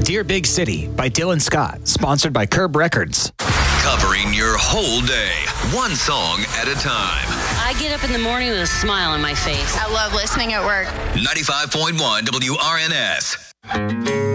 Dear Big City by Dylan Scott, sponsored by Curb Records. Covering your whole day, one song at a time. I get up in the morning with a smile on my face. I love listening at work. 95.1 WRNS.